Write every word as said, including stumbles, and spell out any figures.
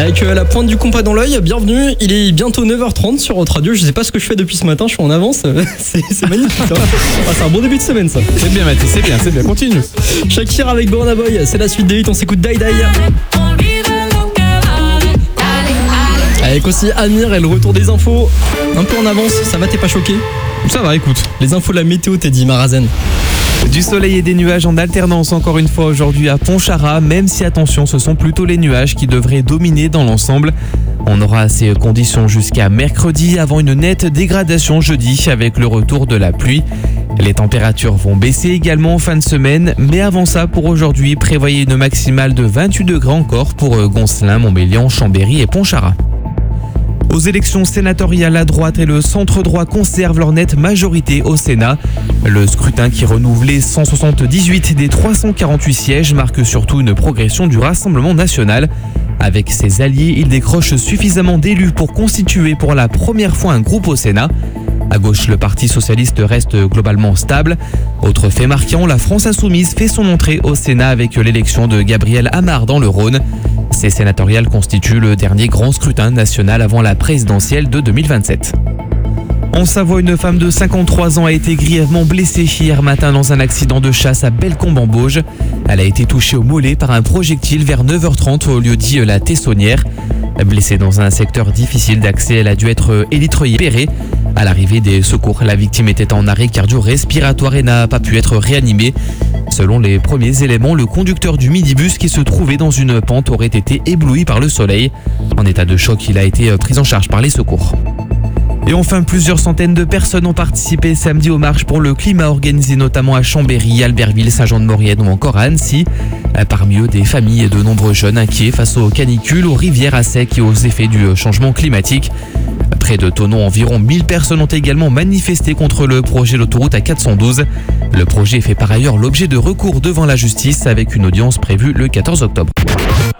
Avec euh, la pointe du compas dans l'œil, bienvenue. Il est bientôt neuf heures trente sur votre radio. Je sais pas ce que je fais depuis ce matin, je suis en avance. C'est, c'est magnifique. Hein. Ah, c'est un bon début de semaine, ça. C'est bien, Mathis, c'est bien, c'est bien. Continue. Shakira avec Burna Boy, c'est la suite des hits. On s'écoute Die Die. Avec aussi Amir et le retour des infos. Un peu en avance, ça va, t'es pas choqué? Ça va, écoute. Les infos de la météo, Teddy Marazen. Du soleil et des nuages en alternance encore une fois aujourd'hui à Pontcharra, même si attention, ce sont plutôt les nuages qui devraient dominer dans l'ensemble. On aura ces conditions jusqu'à mercredi avant une nette dégradation jeudi avec le retour de la pluie. Les températures vont baisser également en fin de semaine, mais avant ça, pour aujourd'hui, prévoyez une maximale de vingt-huit degrés encore pour Goncelin, Montbélian, Chambéry et Pontcharra. Aux élections sénatoriales, la droite et le centre-droit conservent leur nette majorité au Sénat. Le scrutin qui renouvelait cent soixante-dix-huit des trois cent quarante-huit sièges marque surtout une progression du Rassemblement national. Avec ses alliés, il décroche suffisamment d'élus pour constituer pour la première fois un groupe au Sénat. À gauche, le Parti socialiste reste globalement stable. Autre fait marquant, la France insoumise fait son entrée au Sénat avec l'élection de Gabriel Amar dans le Rhône. Ces sénatoriales constituent le dernier grand scrutin national avant la présidentielle de deux mille vingt-sept. En Savoie, une femme de cinquante-trois ans a été grièvement blessée hier matin dans un accident de chasse à Bellecombe-en-Bauge. Elle a été touchée au mollet par un projectile vers neuf heures trente au lieu-dit La Tessonnière. Blessée dans un secteur difficile d'accès, elle a dû être élytroyée. À l'arrivée des secours, la victime était en arrêt cardio-respiratoire et n'a pas pu être réanimée. Selon les premiers éléments, le conducteur du minibus qui se trouvait dans une pente aurait été ébloui par le soleil. En état de choc, il a été pris en charge par les secours. Et enfin, plusieurs centaines de personnes ont participé samedi aux marches pour le climat organisées notamment à Chambéry, Albertville, Saint-Jean-de-Maurienne ou encore à Annecy. Parmi eux, des familles et de nombreux jeunes inquiets face aux canicules, aux rivières à sec et aux effets du changement climatique. Près de Thonon, environ mille personnes ont également manifesté contre le projet d'autoroute A quatre cent douze. Le projet fait par ailleurs l'objet de recours devant la justice avec une audience prévue le quatorze octobre.